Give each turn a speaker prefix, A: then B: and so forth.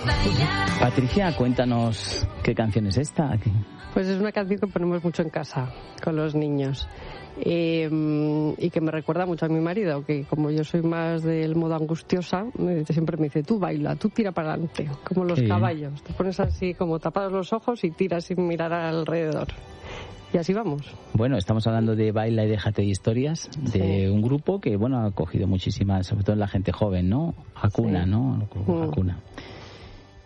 A: Patricia, cuéntanos qué canción es esta.
B: Pues es una canción que ponemos mucho en casa con los niños y que me recuerda mucho a mi marido, que como yo soy más del modo angustiosa, siempre me dice, tú baila, tú tira para adelante, como los caballos. Te pones así como tapados los ojos y tiras sin mirar alrededor. Y así vamos.
A: Bueno, estamos hablando de Baila y Déjate de Historias, de un grupo que, bueno, ha cogido muchísimas, sobre todo en la gente joven, ¿no? Hakuna, ¿no? Hakuna.